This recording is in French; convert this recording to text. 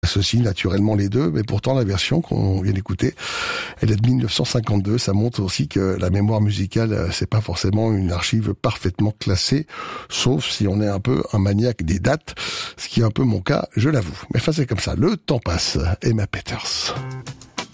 associe naturellement les deux, mais pourtant la version qu'on vient d'écouter, elle est de 1952. Ça montre aussi que la mémoire musicale, c'est pas forcément une archive parfaitement classée, sauf si on est un peu un maniaque des dates, ce qui est un peu mon cas, je l'avoue. Mais enfin, c'est comme ça, le temps passe. Emma Peters.